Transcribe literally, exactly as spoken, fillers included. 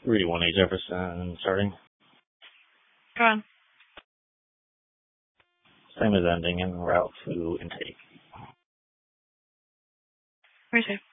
three one eight Jefferson starting. Go on. Same as ending en route to intake. Receive.